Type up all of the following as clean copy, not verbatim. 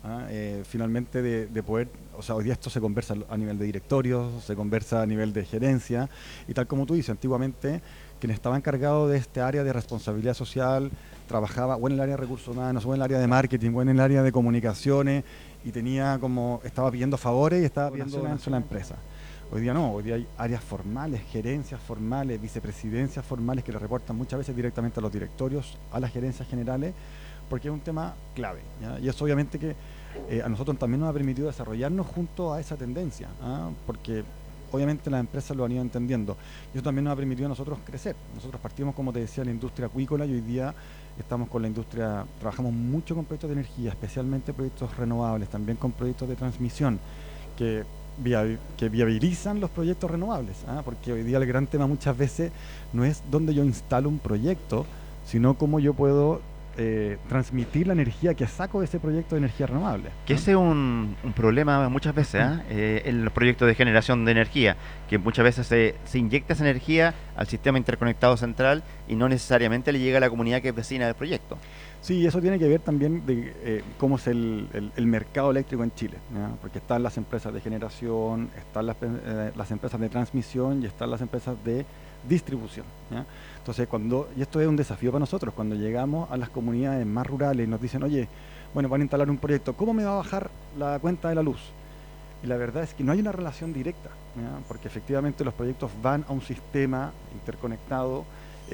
finalmente de poder, o sea, hoy día esto se conversa a nivel de directorios, se conversa a nivel de gerencia, y tal como tú dices, antiguamente quien estaba encargado de este área de responsabilidad social trabajaba o en el área de recursos humanos, o en el área de marketing, o en el área de comunicaciones, y tenía como, estaba pidiendo favores y estaba pidiendo donaciones a la empresa. Hoy día no, hoy día hay áreas formales, gerencias formales, vicepresidencias formales que le reportan muchas veces directamente a los directorios, a las gerencias generales, porque es un tema clave, ¿ya? Y eso obviamente que a nosotros también nos ha permitido desarrollarnos junto a esa tendencia, ¿ah? Porque obviamente las empresas lo han ido entendiendo. Y eso también nos ha permitido a nosotros crecer. Nosotros partimos, como te decía, en la industria acuícola y hoy día estamos con la industria, trabajamos mucho con proyectos de energía, especialmente proyectos renovables, también con proyectos de transmisión, que, que viabilizan los proyectos renovables, ¿ah? Porque hoy día el gran tema muchas veces no es dónde yo instalo un proyecto, sino cómo yo puedo transmitir la energía que saco de ese proyecto de energía renovable, Que ¿ah? ese es un problema muchas veces, ¿ah? En los proyectos de generación de energía, que muchas veces se inyecta esa energía al sistema interconectado central y no necesariamente le llega a la comunidad que es vecina del proyecto. Sí, eso tiene que ver también de cómo es el mercado eléctrico en Chile, ¿ya? Porque están las empresas de generación, están las empresas de transmisión y están las empresas de distribución, ¿ya? Entonces, y esto es un desafío para nosotros, cuando llegamos a las comunidades más rurales y nos dicen, oye, bueno, van a instalar un proyecto, ¿cómo me va a bajar la cuenta de la luz? Y la verdad es que no hay una relación directa, ¿ya? Porque efectivamente los proyectos van a un sistema interconectado,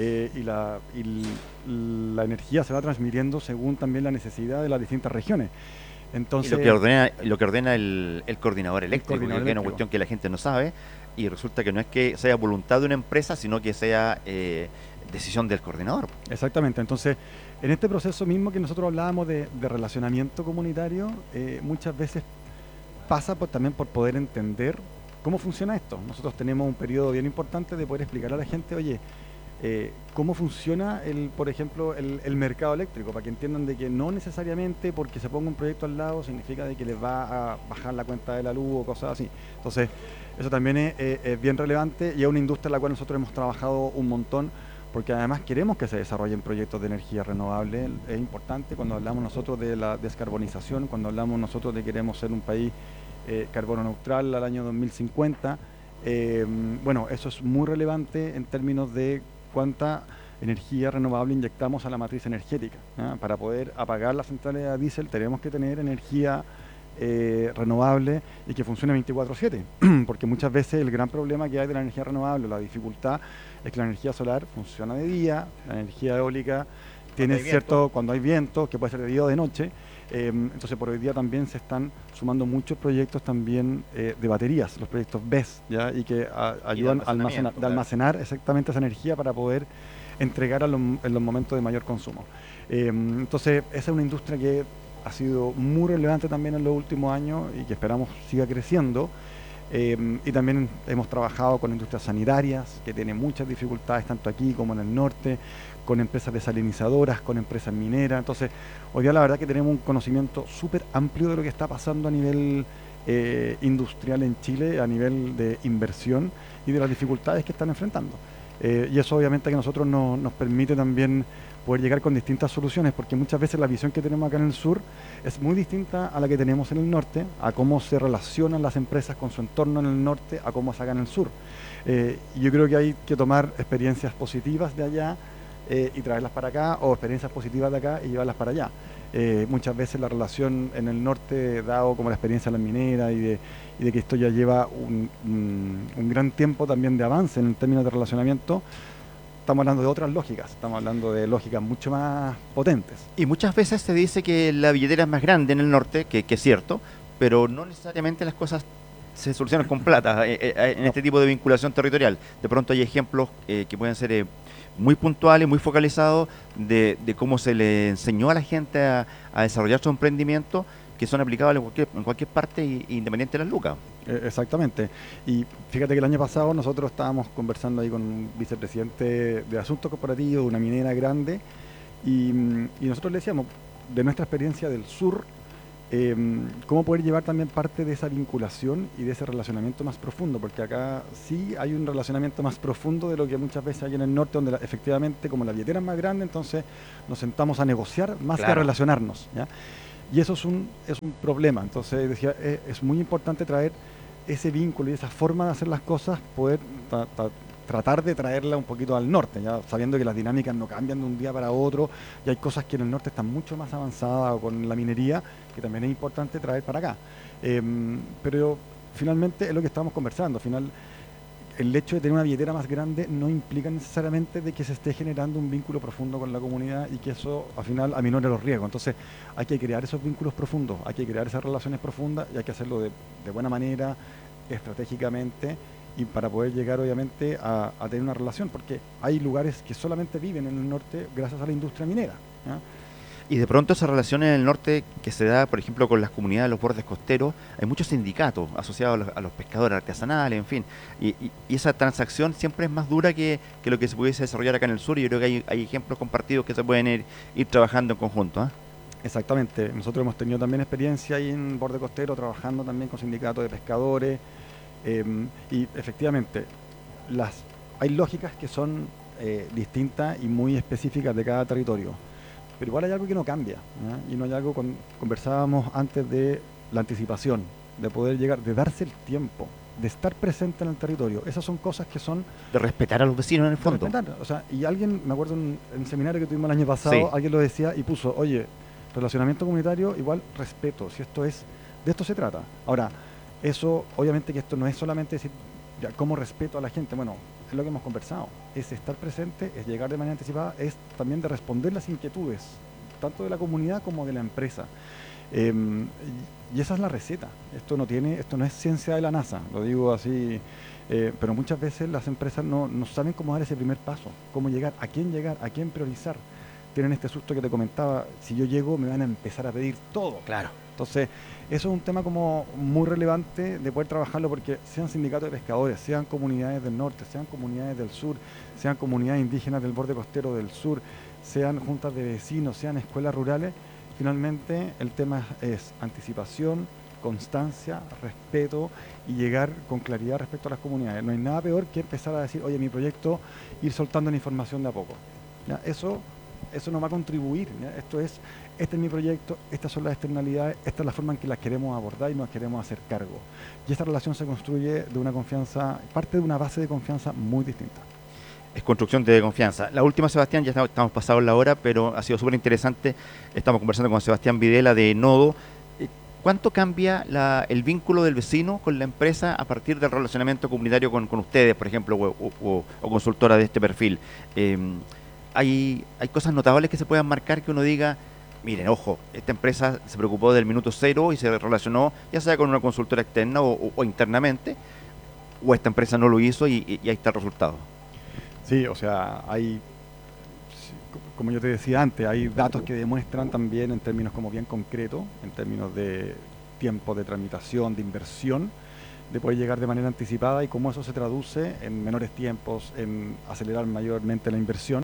y la energía se va transmitiendo según también la necesidad de las distintas regiones. Y Entonces, lo que ordena el coordinador el eléctrico, coordinador que es una eléctrico. cuestión que la gente no sabe, y resulta que no es que sea voluntad de una empresa, sino que sea decisión del coordinador. Exactamente. Entonces, en este proceso mismo que nosotros hablábamos de relacionamiento comunitario, muchas veces pasa también por poder entender cómo funciona esto. Nosotros tenemos un periodo bien importante de poder explicar a la gente, oye, cómo funciona, por ejemplo, el mercado eléctrico, para que entiendan de que no necesariamente porque se ponga un proyecto al lado significa de que les va a bajar la cuenta de la luz o cosas así. Entonces, eso también es bien relevante y es una industria en la cual nosotros hemos trabajado un montón, porque además queremos que se desarrollen proyectos de energía renovable. Es importante cuando hablamos nosotros de la descarbonización, cuando hablamos nosotros de que queremos ser un país carbono neutral al año 2050. Bueno, eso es muy relevante en términos de cuánta energía renovable inyectamos a la matriz energética, ¿ya? Para poder apagar las centrales a diésel tenemos que tener energía renovable y que funcione 24/7, porque muchas veces el gran problema que hay de la energía renovable, la dificultad, es que la energía solar funciona de día, la energía eólica Cuando tiene hay viento. cierto, cuando hay viento, que puede ser de día o de noche. Entonces por hoy día también se están sumando muchos proyectos también de baterías, los proyectos BESS, ¿ya? Y que Y de ayudan a almacenamiento, de claro. almacenar exactamente esa energía para poder entregar en los momentos de mayor consumo. Entonces esa es una industria que ha sido muy relevante también en los últimos años y que esperamos siga creciendo. Y también hemos trabajado con industrias sanitarias, que tienen muchas dificultades, tanto aquí como en el norte, con empresas desalinizadoras, con empresas mineras. Entonces, hoy día la verdad que tenemos un conocimiento súper amplio de lo que está pasando a nivel industrial en Chile, a nivel de inversión y de las dificultades que están enfrentando. Y eso obviamente que a nosotros nos permite también poder llegar con distintas soluciones, porque muchas veces la visión que tenemos acá en el sur es muy distinta a la que tenemos en el norte, a cómo se relacionan las empresas con su entorno en el norte, a cómo es acá en el sur. Y yo creo que hay que tomar experiencias positivas de allá y traerlas para acá, o experiencias positivas de acá y llevarlas para allá. Muchas veces la relación en el norte, dado como la experiencia de la minera y de que esto ya lleva un gran tiempo también de avance en términos de relacionamiento, estamos hablando de otras lógicas, estamos hablando de lógicas mucho más potentes. Y muchas veces se dice que la billetera es más grande en el norte, que es cierto, pero no necesariamente las cosas se solucionan con plata en No, este tipo de vinculación territorial. De pronto hay ejemplos que pueden ser muy puntuales, muy focalizados de cómo se le enseñó a la gente a desarrollar su emprendimiento, que son aplicables en cualquier parte independiente de las lucas. exactamente. Y fíjate que el año pasado nosotros estábamos conversando ahí con un vicepresidente de Asuntos Corporativos, una minera grande, y nosotros le decíamos, de nuestra experiencia del sur, cómo poder llevar también parte de esa vinculación y de ese relacionamiento más profundo, porque acá sí hay un relacionamiento más profundo de lo que muchas veces hay en el norte, donde efectivamente como la billetera es más grande, entonces nos sentamos a negociar más que a Claro. relacionarnos, ¿ya? Y eso es un problema. Entonces decía, es muy importante traer ese vínculo y esa forma de hacer las cosas, poder tratar de traerla un poquito al norte, ya sabiendo que las dinámicas no cambian de un día para otro, y hay cosas que en el norte están mucho más avanzadas, o con la minería, que también es importante traer para acá. Pero finalmente es lo que estamos conversando. Al final, el hecho de tener una billetera más grande no implica necesariamente de que se esté generando un vínculo profundo con la comunidad y que eso al final aminore los riesgos. Entonces hay que crear esos vínculos profundos, hay que crear esas relaciones profundas y hay que hacerlo de buena manera, estratégicamente, y para poder llegar obviamente a tener una relación, porque hay lugares que solamente viven en el norte gracias a la industria minera, ¿ya? Y de pronto esa relación en el norte que se da, por ejemplo, con las comunidades de los bordes costeros, hay muchos sindicatos asociados a los pescadores artesanales, en fin. Y esa transacción siempre es más dura que lo que se pudiese desarrollar acá en el sur. Y yo creo que hay ejemplos compartidos que se pueden ir trabajando en conjunto, ¿ah? Exactamente, nosotros hemos tenido también experiencia ahí en borde costero, trabajando también con sindicatos de pescadores, y efectivamente las, hay lógicas que son distintas y muy específicas de cada territorio. Pero igual hay algo que no cambia, ¿ya? Y no hay algo, conversábamos antes de la anticipación, de poder llegar, de darse el tiempo, de estar presente en el territorio. Esas son cosas que son De respetar a los vecinos en el de fondo. respetar. O sea, y alguien, me acuerdo en un seminario que tuvimos el año Sí, pasado, alguien lo decía y puso, oye, relacionamiento comunitario igual respeto, si esto es, de esto se trata. Ahora, eso, obviamente que esto no es solamente decir, ya, cómo respeto a la gente, bueno, es lo que hemos conversado, es estar presente, es llegar de manera anticipada, es también de responder las inquietudes, tanto de la comunidad como de la empresa. Y esa es la receta. Esto no es ciencia de la NASA, lo digo así, pero muchas veces las empresas no saben cómo dar ese primer paso, cómo llegar, a quién priorizar. Tienen este susto que te comentaba, si yo llego me van a empezar a pedir todo. claro. Entonces, eso es un tema como muy relevante de poder trabajarlo, porque sean sindicatos de pescadores, sean comunidades del norte, sean comunidades del sur, sean comunidades indígenas del borde costero del sur, sean juntas de vecinos, sean escuelas rurales, finalmente el tema es anticipación, constancia, respeto y llegar con claridad respecto a las comunidades. No hay nada peor que empezar a decir, oye, mi proyecto, ir soltando la información de a poco. ¿Ya? Eso no va a contribuir, ¿ya? Este es mi proyecto, estas son las externalidades, esta es la forma en que las queremos abordar y nos queremos hacer cargo. Y esta relación se construye de una confianza, parte de una base de confianza muy distinta. Es construcción de confianza. La última, Sebastián, ya estamos pasados la hora, pero ha sido súper interesante. Estamos conversando con Sebastián Videla de Nodo. ¿Cuánto cambia el vínculo del vecino con la empresa a partir del relacionamiento comunitario con ustedes, por ejemplo, o consultora de este perfil? Hay cosas notables que se puedan marcar que uno diga, miren, ojo, esta empresa se preocupó del minuto cero y se relacionó ya sea con una consultora externa o internamente, o esta empresa no lo hizo y ahí está el resultado. Sí, o sea, sí, como yo te decía antes, hay datos que demuestran también en términos como bien concretos, en términos de tiempo de tramitación, de inversión, de poder llegar de manera anticipada y cómo eso se traduce en menores tiempos, en acelerar mayormente la inversión.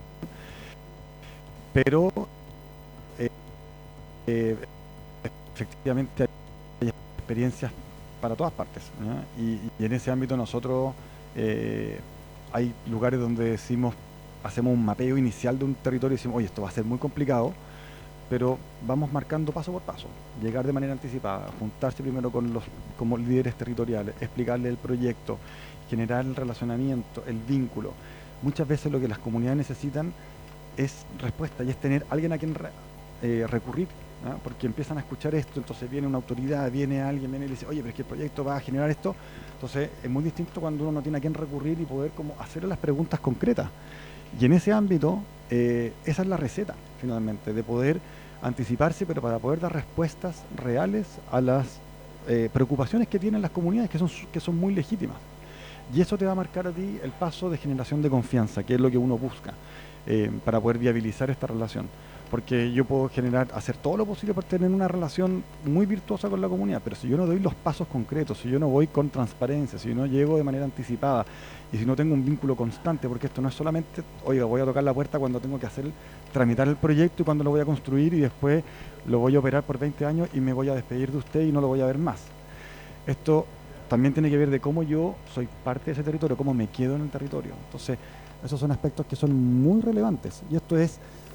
Pero eh, eh, efectivamente hay experiencias para todas partes, ¿ya? Y en ese ámbito nosotros hay lugares donde decimos, hacemos un mapeo inicial de un territorio y decimos, oye, esto va a ser muy complicado, pero vamos marcando paso por paso, llegar de manera anticipada, juntarse primero con los como líderes territoriales, explicarles el proyecto, generar el relacionamiento, el vínculo. Muchas veces lo que las comunidades necesitan es respuesta y es tener alguien a quien recurrir, ¿ah? Porque empiezan a escuchar esto, entonces viene una autoridad, viene alguien, viene y le dice, oye, pero es que el proyecto va a generar esto. Entonces es muy distinto cuando uno no tiene a quién recurrir y poder como hacer las preguntas concretas. Y en ese ámbito, esa es la receta, finalmente, de poder anticiparse, pero para poder dar respuestas reales a las preocupaciones que tienen las comunidades, que son muy legítimas. Y eso te va a marcar a ti el paso de generación de confianza, que es lo que uno busca para poder viabilizar esta relación. Porque yo puedo hacer todo lo posible por tener una relación muy virtuosa con la comunidad, pero si yo no doy los pasos concretos, si yo no voy con transparencia, si yo no llego de manera anticipada y si no tengo un vínculo constante, porque esto no es solamente, oiga, voy a tocar la puerta cuando tengo que tramitar el proyecto y cuando lo voy a construir y después lo voy a operar por 20 años y me voy a despedir de usted y no lo voy a ver más. Esto también tiene que ver de cómo yo soy parte de ese territorio, cómo me quedo en el territorio. Entonces, esos son aspectos que son muy relevantes y esto es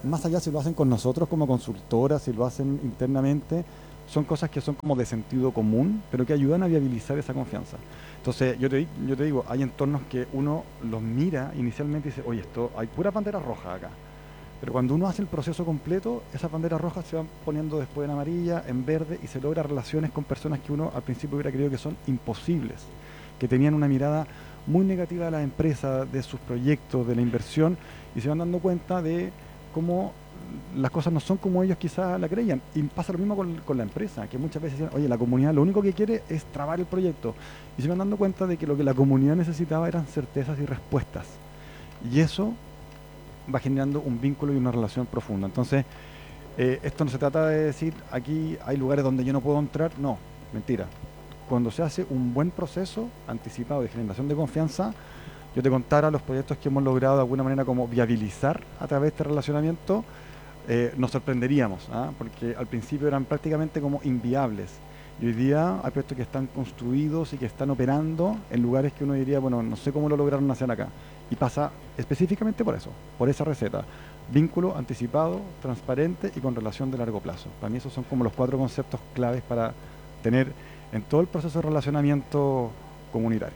más allá si lo hacen con nosotros como consultoras, si lo hacen internamente, son cosas que son como de sentido común, pero que ayudan a viabilizar esa confianza. Entonces, yo te digo, hay entornos que uno los mira inicialmente y dice, oye, esto hay pura bandera roja acá. Pero cuando uno hace el proceso completo, esas banderas rojas se van poniendo después en amarilla, en verde, y se logra relaciones con personas que uno al principio hubiera creído que son imposibles, que tenían una mirada muy negativa de la empresa, de sus proyectos, de la inversión, y se van dando cuenta de cómo las cosas no son como ellos quizás la creían. Y pasa lo mismo con la empresa, que muchas veces dicen, oye, la comunidad lo único que quiere es trabar el proyecto. Y se van dando cuenta de que lo que la comunidad necesitaba eran certezas y respuestas. Y eso va generando un vínculo y una relación profunda. Entonces, esto no se trata de decir, aquí hay lugares donde yo no puedo entrar. No, mentira. Cuando se hace un buen proceso anticipado de generación de confianza, yo te contara los proyectos que hemos logrado de alguna manera como viabilizar a través de este relacionamiento, nos sorprenderíamos, ¿ah? Porque al principio eran prácticamente como inviables. Y hoy día hay proyectos que están construidos y que están operando en lugares que uno diría, bueno, no sé cómo lo lograron hacer acá. Y pasa específicamente por eso, por esa receta. Vínculo anticipado, transparente y con relación de largo plazo. Para mí esos son como los 4 conceptos claves para tener en todo el proceso de relacionamiento comunitario.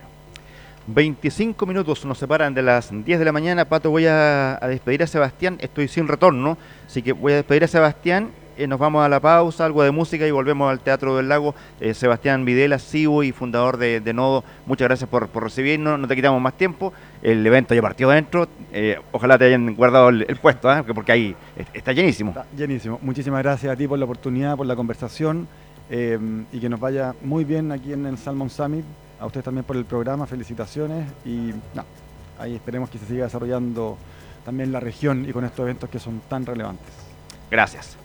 25 minutos nos separan de las 10 de la mañana. Pato, voy a despedir a Sebastián. Estoy sin retorno, así que voy a despedir a Sebastián. Nos vamos a la pausa, algo de música y volvemos al Teatro del Lago. Sebastián Videla, CEO y fundador de Nodo, muchas gracias por recibirnos. No te quitamos más tiempo. El evento ya partió dentro. Ojalá te hayan guardado el puesto, porque ahí está llenísimo. Está llenísimo. Muchísimas gracias a ti por la oportunidad, por la conversación, y que nos vaya muy bien aquí en el Salmon Summit. A ustedes también por el programa, felicitaciones, y ahí esperemos que se siga desarrollando también la región y con estos eventos que son tan relevantes. Gracias.